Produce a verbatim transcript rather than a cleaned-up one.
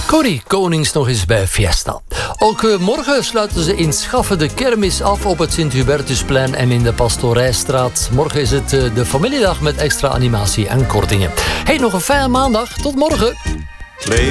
Corrie Konings nog eens bij Fiesta. Ook uh, morgen sluiten ze in Schaffen de kermis af op het Sint-Hubertusplein en in de Pastorijstraat. Morgen is het uh, de familiedag met extra animatie en kortingen. Hey, nog een fijne maandag. Tot morgen.